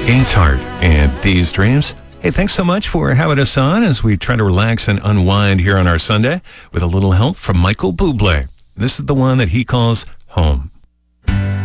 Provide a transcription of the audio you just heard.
Gaines Heart and These Dreams. Hey, thanks so much for having us on as we try to relax and unwind here on our Sunday with a little help from Michael Bublé. This is the one that he calls Home.